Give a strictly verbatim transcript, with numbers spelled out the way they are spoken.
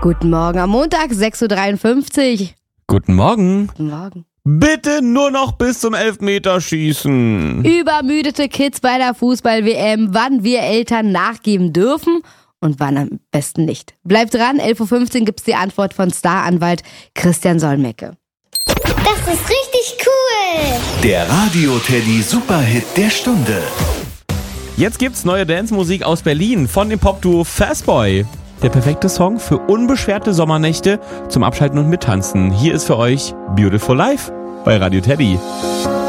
Guten Morgen am Montag, sechs Uhr dreiundfünfzig. Guten Morgen. Guten Morgen. Bitte nur noch bis zum Elfmeterschießen. Übermüdete Kids bei der Fußball-W M, wann wir Eltern nachgeben dürfen und wann am besten nicht. Bleibt dran, elf Uhr fünfzehn gibt's die Antwort von Staranwalt Christian Solmecke. Das ist richtig cool. Der Radio-Teddy Superhit der Stunde. Jetzt gibt's neue Dance-Musik aus Berlin von dem Popduo Fastboy. Der perfekte Song für unbeschwerte Sommernächte zum Abschalten und Mittanzen. Hier ist für euch Beautiful Life bei Radio Teddy.